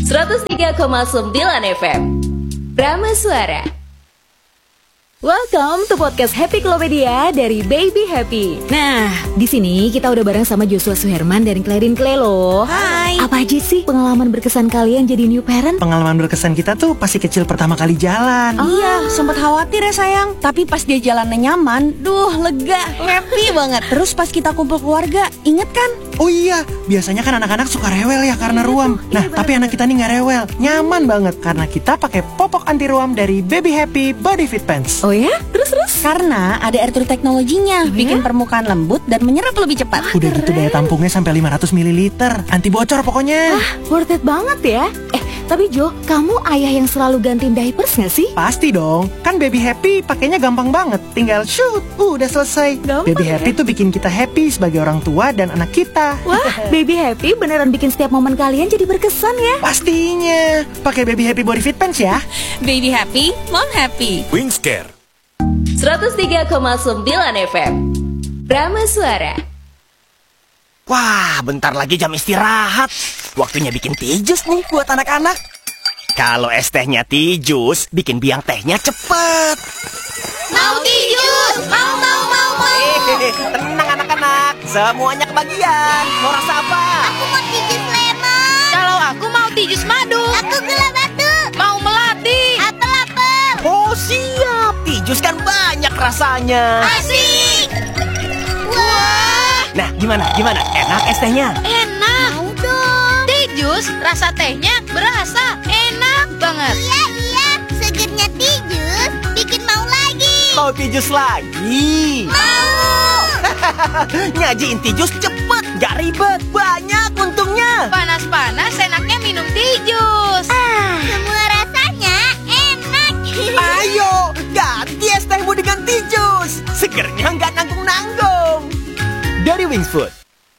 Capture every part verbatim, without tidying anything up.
seratus tiga koma sembilan F M Prama Suara. Welcome to podcast Happy Klopedia dari Baby Happy. Nah, di sini kita udah bareng sama Joshua Suherman dan Clarin Clay loh. Hai. Apa aja sih pengalaman berkesan kalian jadi new parent? Pengalaman berkesan kita tuh pasti kecil pertama kali jalan. Oh. Iya, sempat khawatir ya sayang. Tapi pas dia jalannya nyaman, duh lega, happy banget. Terus pas kita kumpul keluarga, inget kan? Oh iya, biasanya kan anak-anak suka rewel ya karena ruam. Nah, tapi anak kita nih nggak rewel, nyaman banget karena kita pakai popok anti ruam dari Baby Happy Body Fit Pants. Oh ya? Terus-terus? Karena ada air true teknologinya, bikin permukaan lembut dan menyerap lebih cepat. Udah gitu daya tampungnya sampai lima ratus mililiter, anti bocor pokoknya. Wah, worth it banget ya. Eh, tapi Jo, kamu ayah yang selalu gantiin diapers gak sih? Pasti dong, kan Baby Happy pakainya gampang banget. Tinggal shoot, uh, udah selesai. Gampang, Baby ya? Happy tuh bikin kita happy sebagai orang tua dan anak kita. Wah, Baby Happy beneran bikin setiap momen kalian jadi berkesan ya. Pastinya, pakai Baby Happy Body Fit Pants ya. Baby happy, mom happy. Wingscare seratus tiga koma sembilan F M Prama Suara. Wah, bentar lagi jam istirahat. Waktunya bikin teh jus nih buat anak-anak. Kalau es tehnya teh jus, bikin biang tehnya cepet. Mau teh jus, mau mau mau mau. Hehehe, tenang anak-anak, semuanya kebagian. Mau rasa apa? Aku mau teh jus lemon. Kalau aku mau teh jus madu. Aku gula batu. Mau melati. Apel-apel. Oh siap, teh jus kan banyak rasanya. Asik. Wah. Nah, gimana? Gimana? Enak es tehnya? Enak. Mau dong. Teh jus, rasa tehnya berasa. Enak banget. Iya iya. Segernya teh jus bikin mau lagi. Mau teh jus lagi? Mau. Nyajiin teh jus cepet, gak ribet, banyak untungnya. Panas-panas enaknya minum teh jus. Semua rasanya enak. Ayo, ganti es tehmu dengan teh jus. Segernya nggak nanggung-nanggung. Dari Wings Food.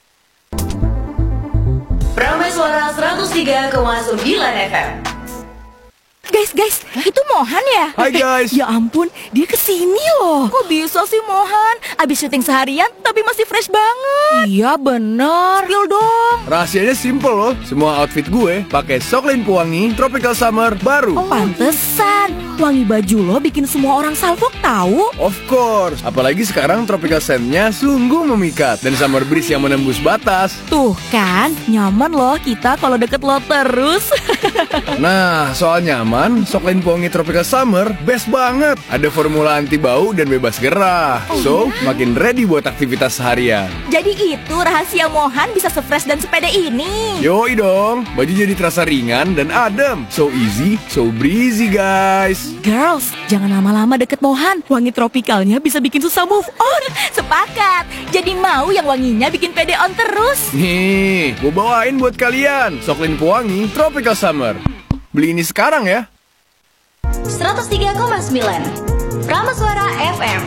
Prama Suara seratus tiga koma sembilan F M. Guys, guys, itu Mohan ya? Hai, guys. Ya ampun, dia kesini loh. Kok bisa sih Mohan? Abis syuting seharian tapi masih fresh banget. Iya bener. Spill dong. Rahasianya simple loh. Semua outfit gue pakai Soklin pewangi Tropical Summer baru. Oh, pantesan. Wangi baju lo bikin semua orang salfok tahu. Of course. Apalagi sekarang Tropical Scent-nya sungguh memikat dan summer breeze yang menembus batas. Tuh kan, nyaman loh kita kalau deket lo terus. Nah, soal nyaman, Soklin pewangi Tropical Summer best banget. Ada formula anti bau dan bebas gerah. So, makin ready buat aktivitas seharian. Jadi itu rahasia Mohan bisa se-fresh dan sepede ini. Yoi dong, baju jadi terasa ringan dan adem. So easy, so breezy guys. Girls, jangan lama-lama deket Mohan. Wangi tropikalnya bisa bikin susah move on. Sepakat. Jadi mau yang wanginya bikin pede on terus. Nih, gue bawain buat kalian Soklin pewangi Tropical Summer. Beli ini sekarang ya. seratus tiga koma sembilan Prama Suara F M.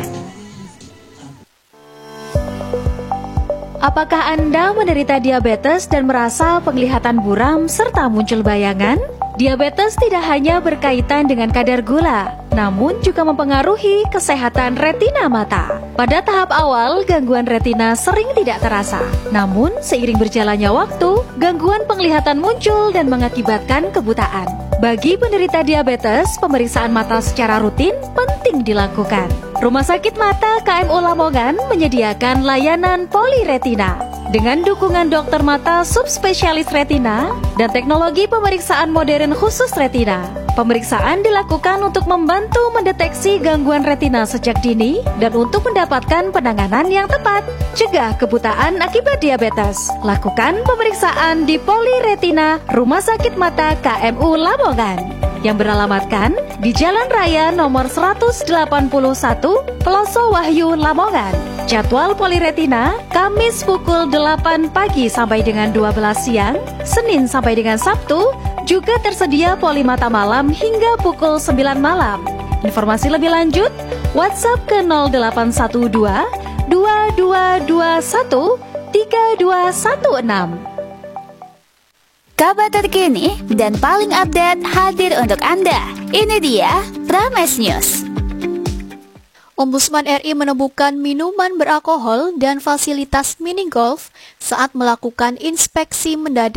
Apakah Anda menderita diabetes dan merasa penglihatan buram serta muncul bayangan? Diabetes tidak hanya berkaitan dengan kadar gula, namun juga mempengaruhi kesehatan retina mata. Pada tahap awal, gangguan retina sering tidak terasa. Namun, seiring berjalannya waktu, gangguan penglihatan muncul dan mengakibatkan kebutaan. Bagi penderita diabetes, pemeriksaan mata secara rutin penting dilakukan. Rumah Sakit Mata K M U Lamongan menyediakan layanan poliretina dengan dukungan dokter mata subspesialis retina dan teknologi pemeriksaan modern khusus retina. Pemeriksaan dilakukan untuk membantu mendeteksi gangguan retina sejak dini dan untuk mendapatkan penanganan yang tepat. Cegah kebutaan akibat diabetes. Lakukan pemeriksaan di Poliretina Rumah Sakit Mata K M U Lamongan yang beralamatkan di Jalan Raya nomor seratus delapan puluh satu, Peloso Wahyu, Lamongan. Jadwal Poliretina, Kamis pukul delapan pagi sampai dengan dua belas siang, Senin sampai dengan Sabtu, juga tersedia polimata malam hingga pukul sembilan malam. Informasi lebih lanjut, WhatsApp ke nol delapan satu dua, dua dua dua satu, tiga dua satu enam. Kabar terkini dan paling update hadir untuk Anda. Ini dia Prames News. Ombudsman R I menemukan minuman beralkohol dan fasilitas mini golf saat melakukan inspeksi mendadak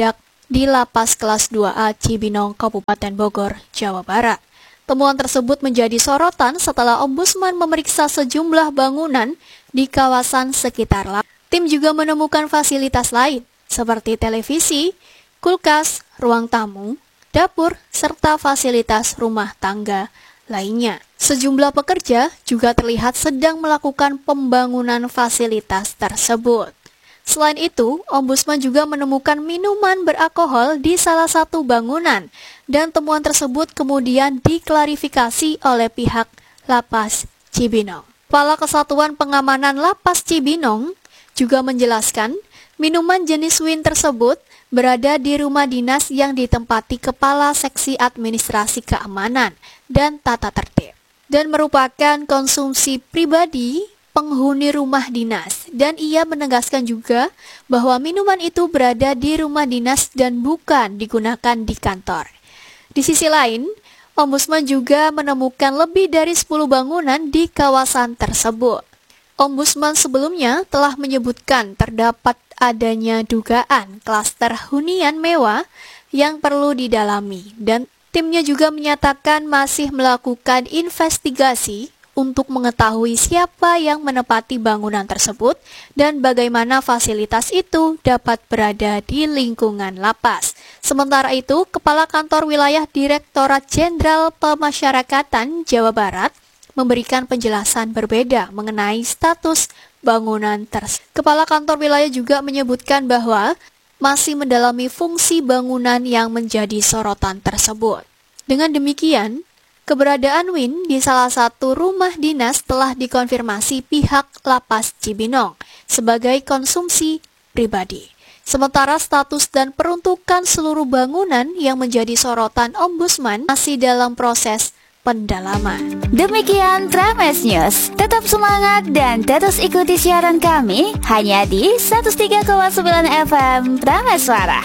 di Lapas Kelas dua A Cibinong, Kabupaten Bogor, Jawa Barat. Temuan tersebut menjadi sorotan setelah Ombudsman memeriksa sejumlah bangunan di kawasan sekitar lapas. Tim juga menemukan fasilitas lain seperti televisi, kulkas, ruang tamu, dapur, serta fasilitas rumah tangga lainnya. Sejumlah pekerja juga terlihat sedang melakukan pembangunan fasilitas tersebut. Selain itu, Ombudsman juga menemukan minuman beralkohol di salah satu bangunan, dan temuan tersebut kemudian diklarifikasi oleh pihak Lapas Cibinong. Kepala Kesatuan Pengamanan Lapas Cibinong juga menjelaskan minuman jenis wine tersebut berada di rumah dinas yang ditempati Kepala Seksi Administrasi Keamanan dan Tata Tertib, dan merupakan konsumsi pribadi penghuni rumah dinas, dan ia menegaskan juga bahwa minuman itu berada di rumah dinas dan bukan digunakan di kantor. Di sisi lain, Ombudsman juga menemukan lebih dari sepuluh bangunan di kawasan tersebut. Ombudsman sebelumnya telah menyebutkan terdapat adanya dugaan klaster hunian mewah yang perlu didalami, dan timnya juga menyatakan masih melakukan investigasi untuk mengetahui siapa yang menempati bangunan tersebut dan bagaimana fasilitas itu dapat berada di lingkungan lapas. Sementara itu, Kepala Kantor Wilayah Direktorat Jenderal Pemasyarakatan Jawa Barat memberikan penjelasan berbeda mengenai status bangunan tersebut. Kepala Kantor Wilayah juga menyebutkan bahwa masih mendalami fungsi bangunan yang menjadi sorotan tersebut. Dengan demikian, keberadaan Win di salah satu rumah dinas telah dikonfirmasi pihak Lapas Cibinong sebagai konsumsi pribadi. Sementara status dan peruntukan seluruh bangunan yang menjadi sorotan Ombudsman masih dalam proses pendalaman. Demikian Prames News. Tetap semangat dan terus ikuti siaran kami hanya di seratus tiga koma sembilan F M Prames Suara.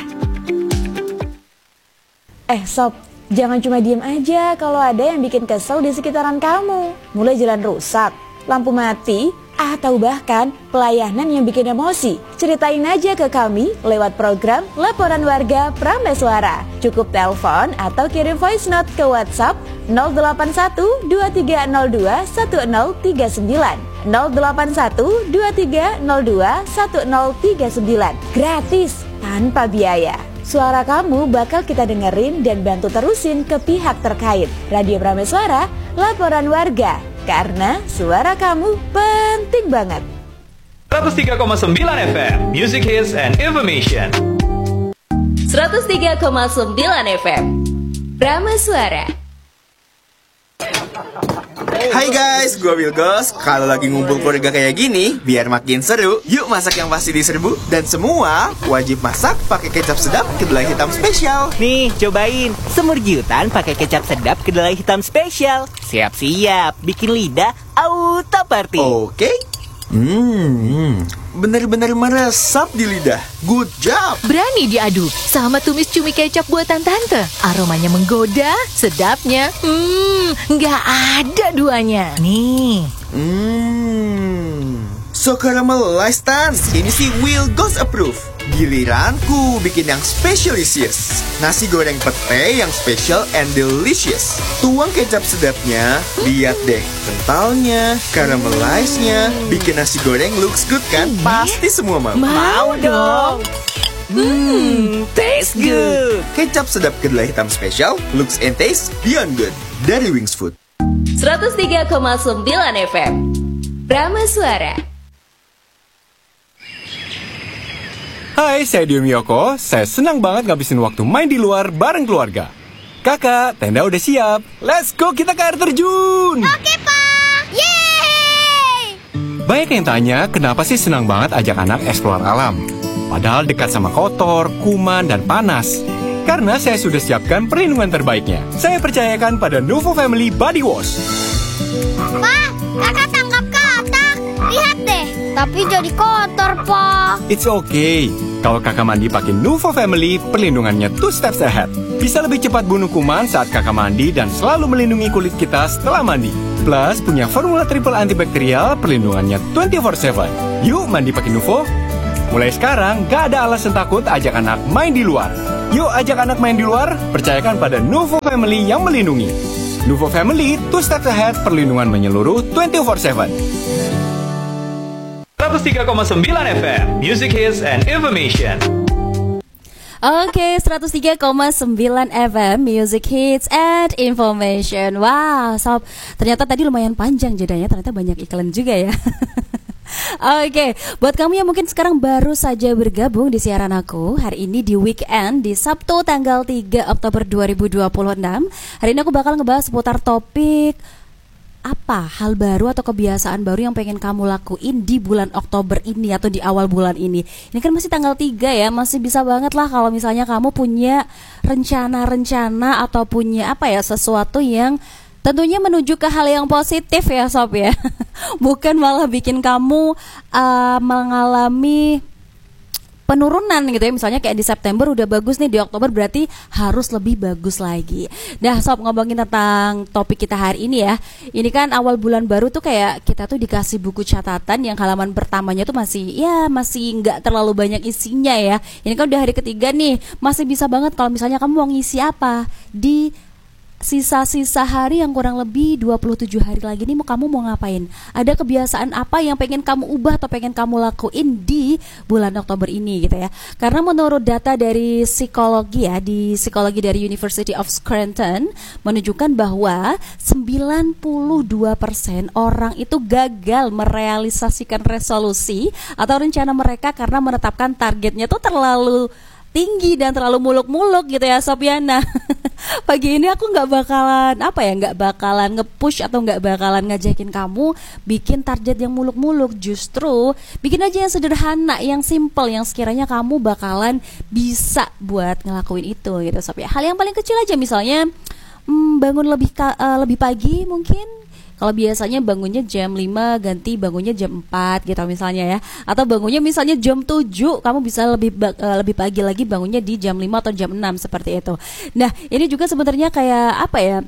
Eh Sob, jangan cuma diem aja kalau ada yang bikin kesel di sekitaran kamu. Mulai jalan rusak, lampu mati, atau bahkan pelayanan yang bikin emosi. Ceritain aja ke kami lewat program Laporan Warga Prames Suara. Cukup telepon atau kirim voice note ke WhatsApp nol delapan satu dua tiga nol dua satu nol tiga sembilan nol delapan satu dua tiga nol dua satu nol tiga sembilan. Gratis, tanpa biaya. Suara kamu bakal kita dengerin dan bantu terusin ke pihak terkait. Radio Prames Suara, Laporan Warga. Karena suara kamu penting banget. seratus tiga koma sembilan F M, Music Hits and Information. seratus tiga koma sembilan F M, Prames Suara. Hai guys, gue Wilgos. Kalau lagi ngumpul keluarga kayak gini, biar makin seru, yuk masak yang pasti diserbu. Dan semua wajib masak pakai kecap sedap kedelai hitam spesial. Nih, cobain semur jiutan pakai kecap sedap kedelai hitam spesial. Siap-siap, bikin lidah auto party. Oke. Hmm, bener-bener meresap di lidah. Good job. Berani diadu sama tumis cumi kecap buatan tante. Aromanya menggoda, sedapnya Hmm, nggak ada duanya. Nih. Hmm, so caramelized Tan. Ini sih Wilgos approve. Giliranku bikin yang specialisius. Nasi goreng pete yang special and delicious. Tuang kecap sedapnya, lihat deh kentalnya, caramelized-nya, bikin nasi goreng looks good kan? Pasti semua mau. Mau dong. Hmm, taste good. Kecap sedap kedelai hitam special, looks and taste beyond good. Dari Wings Food. seratus tiga koma sembilan F M, Prames Suara. Hai, saya Dio Miyoko. Saya senang banget ngabisin waktu main di luar bareng keluarga. Kakak, tenda udah siap. Let's go, kita ke air terjun. Oke, Pak. Yeay! Banyak yang tanya, kenapa sih senang banget ajak anak eksplor alam? Padahal dekat sama kotor, kuman, dan panas. Karena saya sudah siapkan perlindungan terbaiknya. Saya percayakan pada Nuvo Family Body Wash. Pak, kakak tangkap katak. Lihat deh, tapi jadi kotor, Pak. It's okay. Kalau kakak mandi pakai Nuvo Family, perlindungannya two steps ahead. Bisa lebih cepat bunuh kuman saat kakak mandi dan selalu melindungi kulit kita setelah mandi. Plus, punya formula triple antibakterial, perlindungannya dua puluh empat tujuh. Yuk mandi pakai Nuvo. Mulai sekarang, gak ada alasan takut ajak anak main di luar. Yuk ajak anak main di luar, percayakan pada Nuvo Family yang melindungi. Nuvo Family, two steps ahead, perlindungan menyeluruh dua puluh empat tujuh. seratus tiga koma sembilan F M, Music Hits and Information. Oke, seratus tiga koma sembilan F M, Music Hits and Information. Wow, sob, ternyata tadi lumayan panjang jedanya, ternyata banyak iklan juga ya. Oke, buat kamu yang mungkin sekarang baru saja bergabung di siaran aku, hari ini di weekend, di Sabtu tanggal tiga Oktober dua ribu dua puluh enam. Hari ini aku bakal ngebahas seputar topik apa hal baru atau kebiasaan baru yang pengen kamu lakuin di bulan Oktober ini atau di awal bulan ini. Ini kan masih tanggal tiga ya, masih bisa banget lah kalau misalnya kamu punya rencana-rencana atau punya apa ya, sesuatu yang tentunya menuju ke hal yang positif ya sob ya. Bukan malah bikin kamu uh, mengalami penurunan gitu ya. Misalnya kayak di September udah bagus nih, di Oktober berarti harus lebih bagus lagi. Nah sob, ngomongin tentang topik kita hari ini ya. Ini kan awal bulan baru tuh kayak kita tuh dikasih buku catatan yang halaman pertamanya tuh masih ya masih nggak terlalu banyak isinya ya. Ini kan udah hari ketiga nih, masih bisa banget kalau misalnya kamu mau ngisi apa di sisa-sisa hari yang kurang lebih dua puluh tujuh hari lagi nih, mau kamu mau ngapain? Ada kebiasaan apa yang pengen kamu ubah atau pengen kamu lakuin di bulan Oktober ini gitu ya. Karena menurut data dari psikologi ya, di psikologi dari University of Scranton menunjukkan bahwa sembilan puluh dua persen orang itu gagal merealisasikan resolusi atau rencana mereka karena menetapkan targetnya tuh terlalu tinggi dan terlalu muluk-muluk gitu ya Sopiana. Pagi ini aku nggak bakalan apa ya nggak bakalan nge-push atau nggak bakalan ngajakin kamu bikin target yang muluk-muluk. Justru bikin aja yang sederhana, yang simple, yang sekiranya kamu bakalan bisa buat ngelakuin itu gitu Sob ya. Hal yang paling kecil aja, misalnya hmm, bangun lebih ka, uh, lebih pagi mungkin. Kalau biasanya bangunnya jam lima, ganti bangunnya jam empat gitu misalnya ya. Atau bangunnya misalnya jam tujuh, kamu bisa lebih uh, lebih pagi lagi bangunnya di jam lima atau jam enam seperti itu. Nah, ini juga sebenarnya kayak apa ya?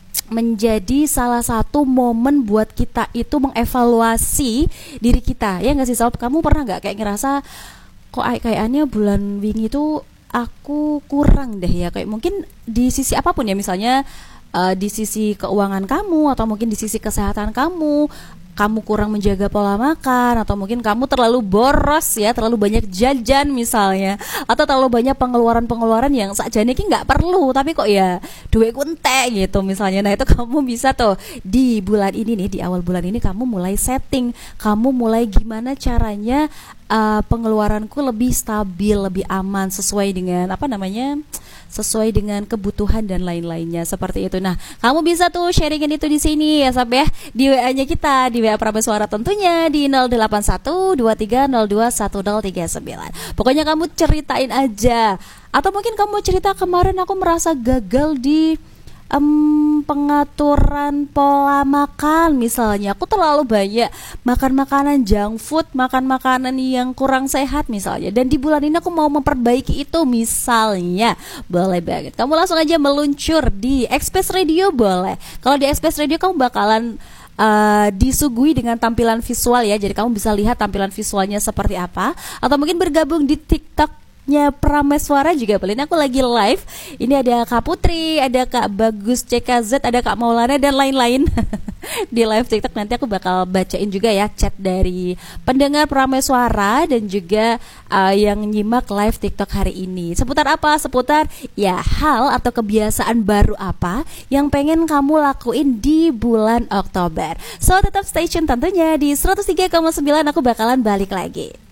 Menjadi salah satu momen buat kita itu mengevaluasi diri kita. Ya nggak sih Sob? Kamu pernah nggak kayak ngerasa kok kayaknya bulan wingi itu aku kurang deh ya, kayak mungkin di sisi apapun ya, misalnya Uh, di sisi keuangan kamu atau mungkin di sisi kesehatan kamu, kamu kurang menjaga pola makan, atau mungkin kamu terlalu boros ya, terlalu banyak jajan misalnya, atau terlalu banyak pengeluaran-pengeluaran yang sakjane ki nggak perlu tapi kok ya duit kuntek gitu misalnya. Nah itu kamu bisa tuh di bulan ini nih, di awal bulan ini kamu mulai setting, kamu mulai gimana caranya uh, pengeluaranku lebih stabil, lebih aman, sesuai dengan apa namanya sesuai dengan kebutuhan dan lain-lainnya seperti itu. Nah, kamu bisa tuh sharingin itu di sini ya Sob ya, di W A-nya kita, di W A Prabeswara tentunya di nol delapan satu dua tiga nol dua satu nol tiga sembilan. Pokoknya kamu ceritain aja. Atau mungkin kamu cerita kemarin aku merasa gagal di Um, pengaturan pola makan misalnya, aku terlalu banyak makan makanan junk food, makan makanan yang kurang sehat misalnya, dan di bulan ini aku mau memperbaiki itu misalnya. Boleh banget, kamu langsung aja meluncur di Express Radio boleh. Kalau di Express Radio kamu bakalan Uh, disuguhi dengan tampilan visual ya, jadi kamu bisa lihat tampilan visualnya seperti apa. Atau mungkin bergabung di TikTok-nya Prameswara juga boleh. Ini aku lagi live. Ini ada Kak Putri, ada Kak Bagus C K Z, ada Kak Maulana dan lain-lain. Di live TikTok nanti aku bakal bacain juga ya chat dari pendengar Prameswara dan juga uh, yang nyimak live TikTok hari ini. Seputar apa? Seputar ya hal atau kebiasaan baru apa yang pengen kamu lakuin di bulan Oktober. So tetap stay tune tentunya di seratus tiga koma sembilan, aku bakalan balik lagi.